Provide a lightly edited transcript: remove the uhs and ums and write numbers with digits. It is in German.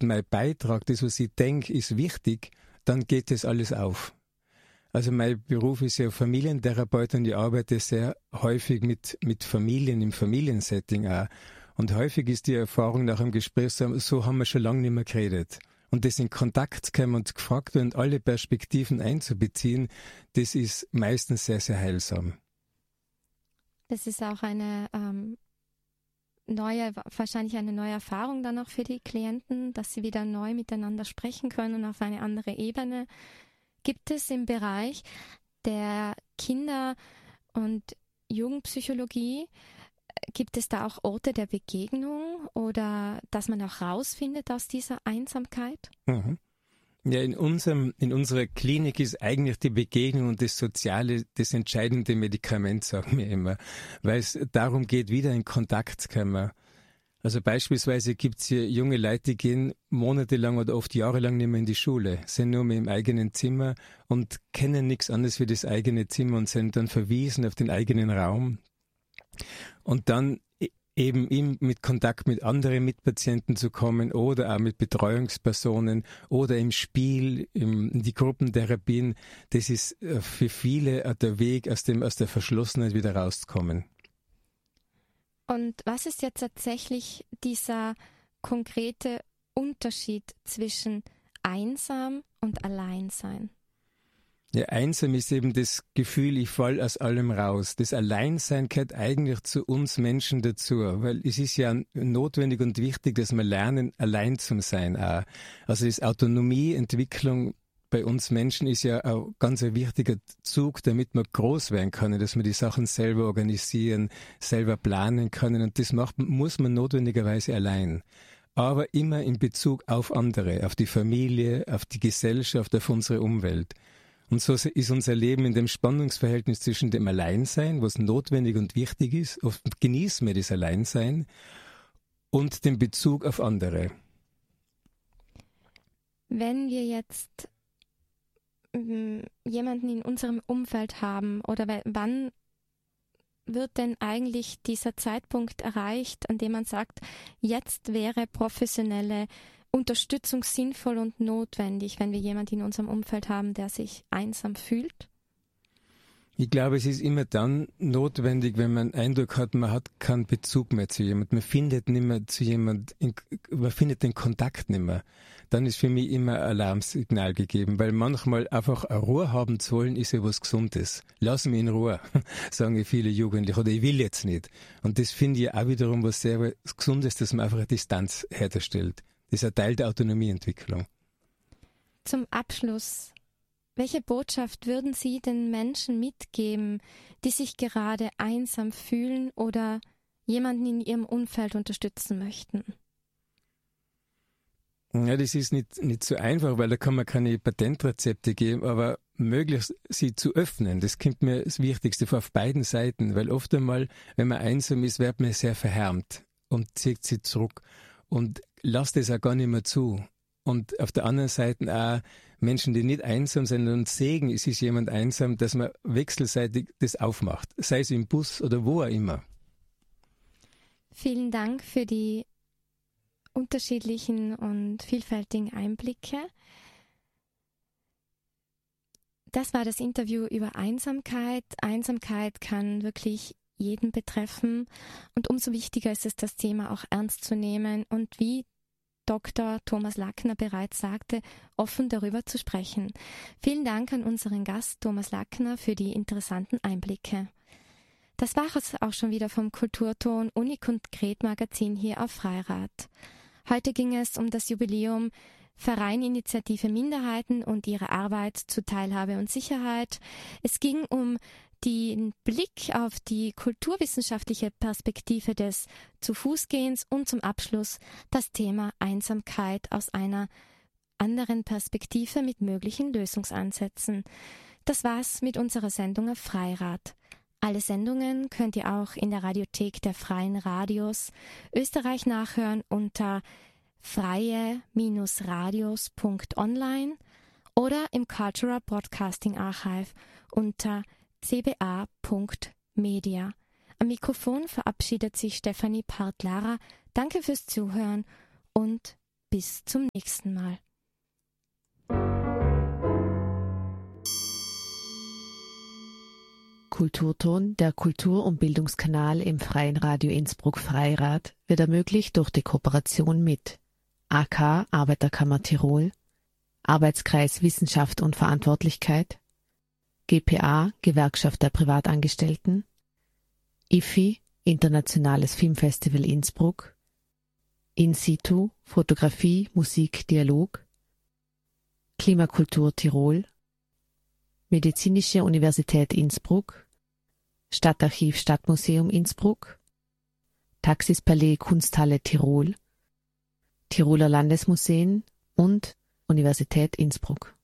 mein Beitrag, das, was ich denke, ist wichtig, dann geht das alles auf. Also mein Beruf ist ja Familientherapeut und ich arbeite sehr häufig mit Familien, im Familiensetting auch. Und häufig ist die Erfahrung nach einem Gespräch, so haben wir schon lange nicht mehr geredet. Und das in Kontakt zu kommen und gefragt werden, alle Perspektiven einzubeziehen, das ist meistens sehr, sehr heilsam. Das ist auch wahrscheinlich eine neue Erfahrung dann auch für die Klienten, dass sie wieder neu miteinander sprechen können auf eine andere Ebene. Gibt es im Bereich der Kinder- und Jugendpsychologie, gibt es da auch Orte der Begegnung oder dass man auch rausfindet aus dieser Einsamkeit? Mhm. Ja, in unserer Klinik ist eigentlich die Begegnung und das Soziale das entscheidende Medikament, sagen wir immer, weil es darum geht, wieder in Kontakt zu kommen. Also beispielsweise gibt's hier junge Leute, die gehen monatelang oder oft jahrelang nicht mehr in die Schule, sind nur mehr im eigenen Zimmer und kennen nichts anderes wie das eigene Zimmer und sind dann verwiesen auf den eigenen Raum. Und dann eben mit Kontakt mit anderen Mitpatienten zu kommen oder auch mit Betreuungspersonen oder im Spiel, in die Gruppentherapien, das ist für viele der Weg, aus der Verschlossenheit wieder rauszukommen. Und was ist jetzt tatsächlich dieser konkrete Unterschied zwischen einsam und Alleinsein? Ja, einsam ist eben das Gefühl, ich fall aus allem raus. Das Alleinsein gehört eigentlich zu uns Menschen dazu, weil es ist ja notwendig und wichtig, dass wir lernen, allein zu sein auch. Also das Autonomieentwicklung bei uns Menschen ist ja ein ganz wichtiger Zug, damit wir groß werden können, dass wir die Sachen selber organisieren, selber planen können und das muss man notwendigerweise allein. Aber immer in Bezug auf andere, auf die Familie, auf die Gesellschaft, auf unsere Umwelt. Und so ist unser Leben in dem Spannungsverhältnis zwischen dem Alleinsein, was notwendig und wichtig ist, oft genießen wir das Alleinsein, und dem Bezug auf andere. Wenn wir jetzt jemanden in unserem Umfeld haben, oder wann wird denn eigentlich dieser Zeitpunkt erreicht, an dem man sagt, jetzt wäre professionelle Unterstützung sinnvoll und notwendig, wenn wir jemanden in unserem Umfeld haben, der sich einsam fühlt? Ich glaube, es ist immer dann notwendig, wenn man einen Eindruck hat, man hat keinen Bezug mehr zu jemandem, man findet nicht mehr zu jemandem, man findet den Kontakt nicht mehr. Dann ist für mich immer ein Alarmsignal gegeben, weil manchmal einfach eine Ruhe haben zu wollen, ist ja was Gesundes. Lass mich in Ruhe, sagen viele Jugendliche, oder ich will jetzt nicht. Und das finde ich auch wiederum was sehr Gesundes, dass man einfach eine Distanz herstellt. Das ist ein Teil der Autonomieentwicklung. Zum Abschluss, welche Botschaft würden Sie den Menschen mitgeben, die sich gerade einsam fühlen oder jemanden in ihrem Umfeld unterstützen möchten? Ja, das ist nicht so einfach, weil da kann man keine Patentrezepte geben, aber möglichst sie zu öffnen, das kommt mir das Wichtigste auf beiden Seiten, weil oft einmal, wenn man einsam ist, wird man sehr verhärmt und zieht sie zurück und lasst es auch gar nicht mehr zu. Und auf der anderen Seite auch Menschen, die nicht einsam sind und sehen, es ist jemand einsam, dass man wechselseitig das aufmacht, sei es im Bus oder wo auch immer. Vielen Dank für die unterschiedlichen und vielfältigen Einblicke. Das war das Interview über Einsamkeit. Einsamkeit kann wirklich jeden betreffen und umso wichtiger ist es, das Thema auch ernst zu nehmen und wie Dr. Thomas Lackner bereits sagte, offen darüber zu sprechen. Vielen Dank an unseren Gast Thomas Lackner für die interessanten Einblicke. Das war es auch schon wieder vom Kulturton Uni-Konkret Magazin hier auf Freirad. Heute ging es um das Jubiläum Verein Initiative Minderheiten und ihre Arbeit zu Teilhabe und Sicherheit. Es ging um den Blick auf die kulturwissenschaftliche Perspektive des Zu-Fuß-Gehens und zum Abschluss das Thema Einsamkeit aus einer anderen Perspektive mit möglichen Lösungsansätzen. Das war's mit unserer Sendung auf Freirad. Alle Sendungen könnt ihr auch in der Radiothek der Freien Radios Österreich nachhören unter freie-radios.online oder im Cultural Broadcasting Archive unter cba.media. Am Mikrofon verabschiedet sich Stefanie Part-Lara. Danke fürs Zuhören und bis zum nächsten Mal. Kulturton, der Kultur- und Bildungskanal im Freien Radio Innsbruck Freirad, wird ermöglicht durch die Kooperation mit AK Arbeiterkammer Tirol, Arbeitskreis Wissenschaft und Verantwortlichkeit, GPA Gewerkschaft der Privatangestellten, IFI Internationales Filmfestival Innsbruck, In situ Fotografie, Musik, Dialog, Klimakultur Tirol, Medizinische Universität Innsbruck, Stadtarchiv Stadtmuseum Innsbruck, Taxispalais Kunsthalle Tirol, Tiroler Landesmuseen und Universität Innsbruck.